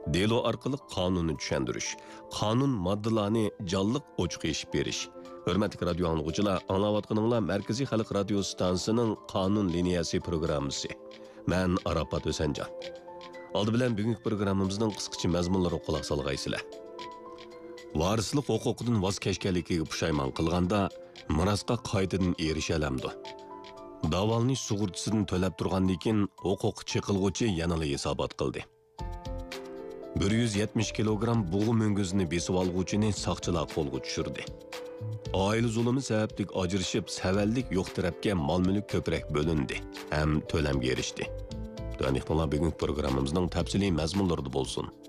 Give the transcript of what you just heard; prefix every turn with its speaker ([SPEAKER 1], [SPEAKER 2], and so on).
[SPEAKER 1] delo orqali qonunni tushuntirish, qonun moddalarini jonliq ochiq eshib berish. Hurmatli radio anglovchilar, anglayotganinglar Markaziy xalq radio stansiyasining qonun liniyasi programmasi. Men Arafat O'sanjon. Oldi bilan bugungi programmamizning qisqacha mazmunlariga quloq solgaysizlar. Varislik huquqidan voz kechganligiga pushaymon qilganda mirosga qaytadan erisha olamdi. Davolni sug'urtasidan to'lab turgandan keyin huquq chiqilg'uchi yanada hisobot qildi. 170 kilogram bug'u munguzini besib olg'uvchini soqchilar qo'lga tushirdi. Oila zulmi sababli ajrashib, savallik yo'q tarafga mol-mulk ko'proq bo'lindi, ham to'lamga erishdi. Bugungi programmamizning tafsiliy mazmunlarida bo'lsin.